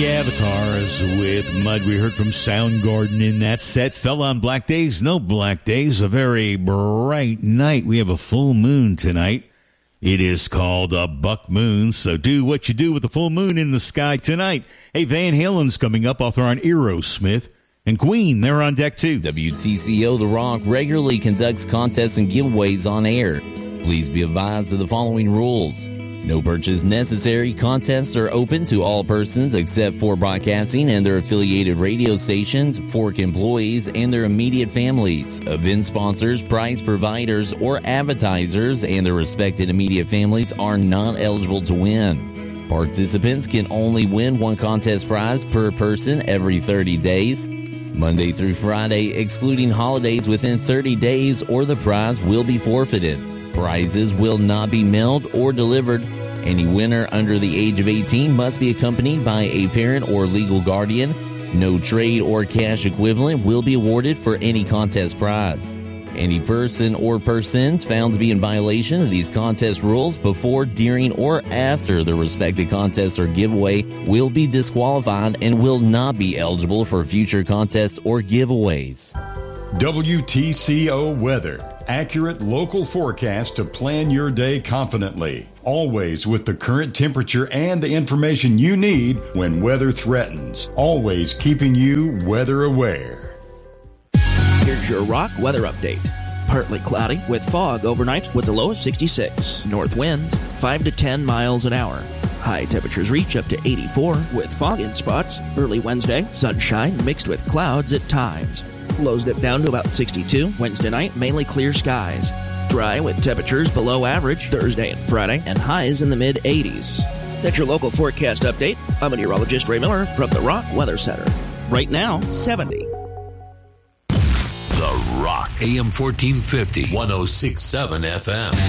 Yeah, the Cars with Mud. We heard from Soundgarden in that set. Fell on black days, no black days. A very bright night. We have a full moon tonight. It is called a buck moon, so do what you do with the full moon in the sky tonight. Hey, Van Halen's coming up. Author on Aerosmith. And Queen, they're on deck too. WTCO The Rock regularly conducts contests and giveaways on air. Please be advised of the following rules. No purchase necessary. Contests are open to all persons except for broadcasting and their affiliated radio stations, Fork employees, and their immediate families. Event sponsors, prize providers, or advertisers and their respected immediate families are not eligible to win. Participants can only win one contest prize per person every 30 days. Monday through Friday, excluding holidays within 30 days, or the prize will be forfeited. Prizes will not be mailed or delivered. Any winner under the age of 18 must be accompanied by a parent or legal guardian. No trade or cash equivalent will be awarded for any contest prize. Any person or persons found to be in violation of these contest rules before, during, or after the respective contest or giveaway will be disqualified and will not be eligible for future contests or giveaways. WTCO Weather. Accurate local forecast to plan your day confidently. Always with the current temperature and the information you need when weather threatens. Always keeping you weather aware. Here's your Rock weather update. Partly cloudy with fog overnight with a low of 66. North winds 5 to 10 miles an hour. High temperatures reach up to 84 with fog in spots. Early Wednesday, sunshine mixed with clouds at times. Lows dip down to about 62. Wednesday night, mainly clear skies. Dry with temperatures below average Thursday and Friday, and highs in the mid-80s. That's your local forecast update. I'm meteorologist Ray Miller from the Rock Weather Center. Right now, 70. The Rock, AM 1450, 106.7 FM.